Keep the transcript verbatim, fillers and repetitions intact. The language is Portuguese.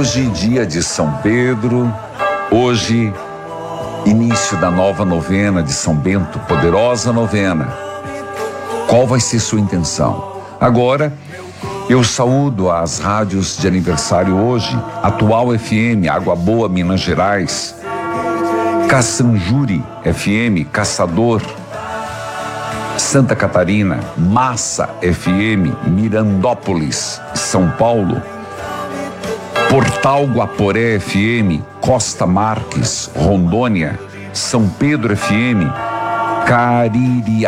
Hoje, dia de São Pedro, hoje, início da nova novena de São Bento, poderosa novena. Qual vai ser sua intenção? Agora, eu saúdo as rádios de aniversário hoje, Atual F M, Água Boa, Minas Gerais, Caçanjuri F M, Caçador, Santa Catarina, Massa F M, Mirandópolis, São Paulo, Portal Guaporé F M, Costa Marques, Rondônia, São Pedro F M, Caririá.